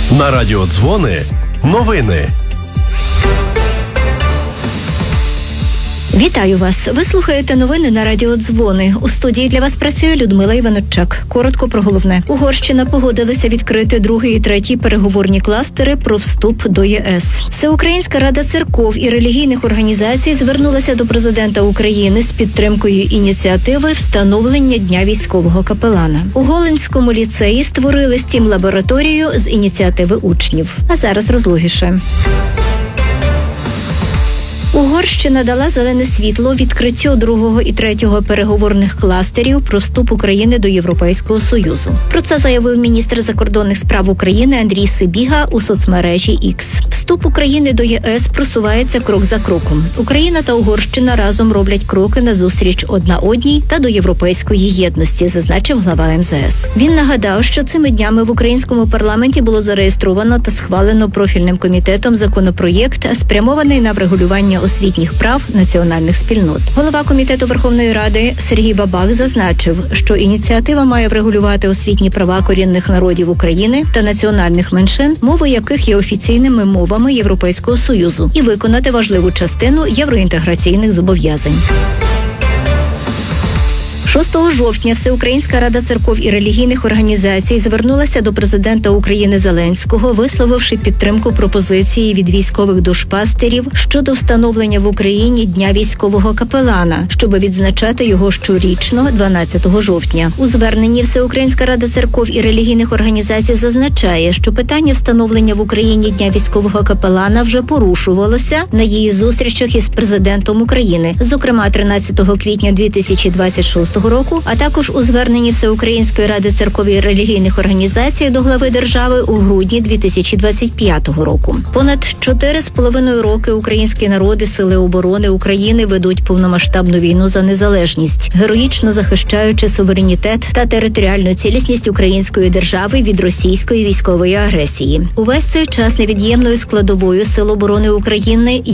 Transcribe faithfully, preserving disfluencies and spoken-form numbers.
На радіо Дзвони новини. Вітаю вас! Ви слухаєте новини на радіо Дзвони. У студії для вас працює Людмила Іваноччак. Коротко про головне. Угорщина погодилася відкрити другий і третій переговорні кластери про вступ до ЄС. Всеукраїнська рада церков і релігійних організацій звернулася до президента України з підтримкою ініціативи встановлення Дня військового капелана. У Голинському ліцеї створили стім-лабораторію з ініціативи учнів. А зараз розлогіше. Угорщина дала зелене світло відкриттю другого і третього переговорних кластерів про вступ України до Європейського Союзу. Про це заявив міністр закордонних справ України Андрій Сибіга у соцмережі X. Вступ України до ЄС просувається крок за кроком. Україна та Угорщина разом роблять кроки назустріч одна одній та до європейської єдності, зазначив глава ем зе ес. Він нагадав, що цими днями в українському парламенті було зареєстровано та схвалено профільним комітетом законопроєкт, спрямований на врегулювання освітніх прав національних спільнот. Голова Комітету Верховної Ради Сергій Бабак зазначив, що ініціатива має врегулювати освітні права корінних народів України та національних меншин, мови яких є офіційними мовами Європейського Союзу, і виконати важливу частину євроінтеграційних зобов'язань. шостого жовтня Всеукраїнська рада церков і релігійних організацій звернулася до президента України Зеленського, висловивши підтримку пропозиції від військових душпастерів щодо встановлення в Україні Дня військового капелана, щоб відзначати його щорічно дванадцятого жовтня. У зверненні Всеукраїнська рада церков і релігійних організацій зазначає, що питання встановлення в Україні Дня військового капелана вже порушувалося на її зустрічах із президентом України, зокрема тринадцятого квітня дві тисячі двадцять шостого року, а також у зверненні Всеукраїнської ради церков і релігійних організацій до глави держави у грудні дві тисячі двадцять п'ятого року. Понад чотири з половиною роки українські народи, сили оборони України ведуть повномасштабну війну за незалежність, героїчно захищаючи суверенітет та територіальну цілісність української держави від російської військової агресії. Увесь цей час невід'ємною складовою сил оборони України